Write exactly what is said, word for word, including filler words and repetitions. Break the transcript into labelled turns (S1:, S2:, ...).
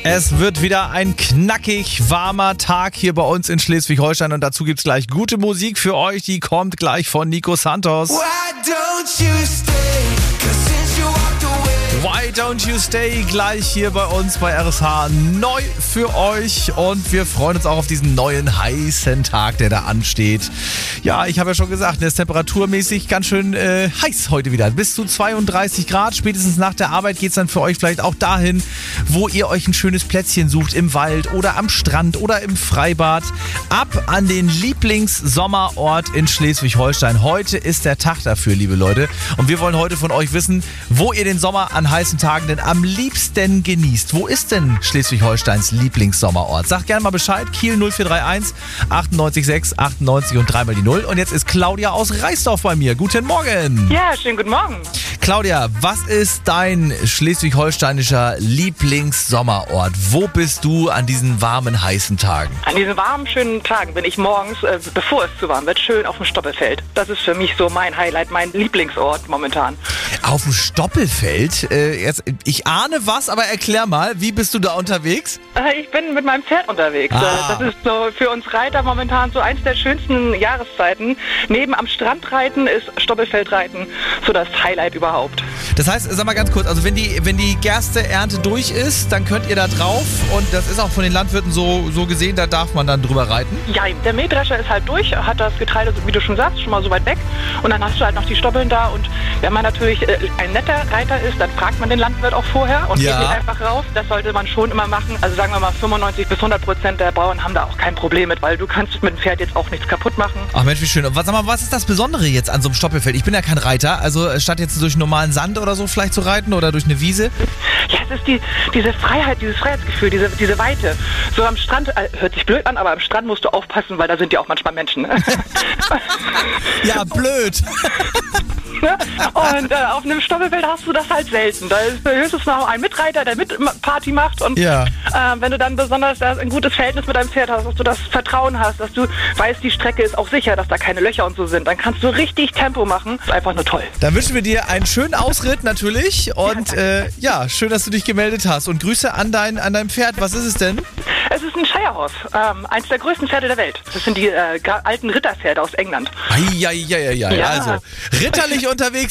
S1: Es wird wieder ein knackig warmer Tag hier bei uns in Schleswig-Holstein und dazu gibt's gleich gute Musik für euch, die kommt gleich von Nico Santos.
S2: Why don't you stay? 'Cause since you walked away.
S1: Why Don't You Stay gleich hier bei uns bei R S H neu für euch und wir freuen uns auch auf diesen neuen heißen Tag, der da ansteht. Ja, ich habe ja schon gesagt, es ist temperaturmäßig ganz schön äh, heiß heute wieder. Bis zu zweiunddreißig Grad. Spätestens nach der Arbeit geht's dann für euch vielleicht auch dahin, wo ihr euch ein schönes Plätzchen sucht, im Wald oder am Strand oder im Freibad. Ab an den Lieblingssommerort in Schleswig-Holstein. Heute ist der Tag dafür, liebe Leute. Und wir wollen heute von euch wissen, wo ihr den Sommer an heißen Tagen denn am liebsten genießt. Wo ist denn Schleswig-Holsteins Lieblingssommerort? Sagt gerne mal Bescheid. Kiel null vier drei eins achtundneunzig sechs achtundneunzig und dreimal die Null. Und jetzt ist Claudia aus Reisdorf bei mir. Guten Morgen.
S3: Ja, schönen guten Morgen.
S1: Claudia, was ist dein schleswig-holsteinischer Lieblingssommerort? Wo bist du an diesen warmen, heißen Tagen?
S3: An diesen warmen, schönen Tagen bin ich morgens, äh, bevor es zu warm wird, schön auf dem Stoppelfeld. Das ist für mich so mein Highlight, mein Lieblingsort momentan.
S1: Auf dem Stoppelfeld? Äh, jetzt, ich ahne was, aber erklär mal, wie bist du da unterwegs?
S3: Äh, ich bin mit meinem Pferd unterwegs.
S1: Ah.
S3: Äh, das ist so für uns Reiter momentan so eins der schönsten Jahreszeiten. Neben am Strand reiten ist Stoppelfeldreiten so das Highlight überhaupt.
S1: Das heißt, sag mal ganz kurz, also wenn die, wenn die Gerste-Ernte durch ist, dann könnt ihr da drauf und das ist auch von den Landwirten so, so gesehen, da darf man dann drüber reiten?
S3: Ja, der Mähdrescher ist halt durch, hat das Getreide, wie du schon sagst, schon mal so weit weg und dann hast du halt noch die Stoppeln da und wenn man natürlich äh, ein netter Reiter ist, dann fragt man den Landwirt auch vorher und
S1: Ja.
S3: geht nicht einfach rauf. Das sollte man schon immer machen. Also sagen wir mal fünfundneunzig bis hundert Prozent der Bauern haben da auch kein Problem mit, weil du kannst mit dem Pferd jetzt auch nichts kaputt machen.
S1: Ach Mensch, wie schön. Und was, sag mal, was ist das Besondere jetzt an so einem Stoppelfeld? Ich bin ja kein Reiter, also statt jetzt durch normalen Sand oder so vielleicht zu reiten oder durch eine Wiese?
S3: Ja, es ist die, diese Freiheit, dieses Freiheitsgefühl, diese, diese Weite. So am Strand, äh, hört sich blöd an, aber am Strand musst du aufpassen, weil da sind ja auch manchmal Menschen. Ne?
S1: Ja, blöd.
S3: Und äh, auf einem Stoppelfeld hast du das halt selten. Da ist höchstens noch ein Mitreiter, der mit Party macht. Und
S1: Ja.
S3: äh, wenn du dann besonders äh, ein gutes Verhältnis mit deinem Pferd hast, dass du das Vertrauen hast, dass du weißt, die Strecke ist auch sicher, dass da keine Löcher und so sind, dann kannst du richtig Tempo machen. Ist einfach nur toll.
S1: Dann wünschen wir dir einen schönen Ausritt natürlich und äh, ja, schön, dass du dich gemeldet hast und Grüße an dein, an dein Pferd. Was ist es denn?
S3: Es ist ein Shire Horse, ähm, eins der größten Pferde der Welt. Das sind die äh, ga- alten Ritterpferde aus England.
S1: Eieieiei,
S3: Ja.
S1: also ritterlich unterwegs